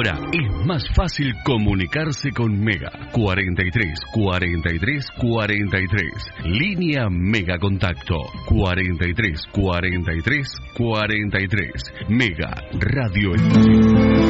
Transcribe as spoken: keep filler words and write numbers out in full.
Ahora es más fácil comunicarse con Mega. cuarenta y tres, cuarenta y tres, cuarenta y tres. Línea Mega Contacto. cuarenta y tres, cuarenta y tres, cuarenta y tres. Mega Radio.